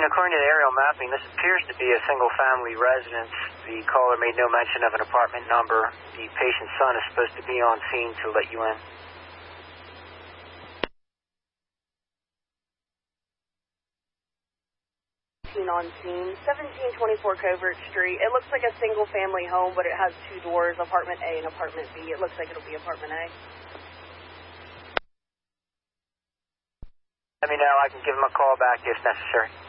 according to the aerial mapping, this appears to be a single-family residence. The caller made no mention of an apartment number. The patient's son is supposed to be on scene to let you in. On scene, 1724 Covert Street. It looks like a single-family home, but it has two doors, apartment A and apartment B. It looks like it'll be apartment A. Let me know. I can give him a call back if necessary.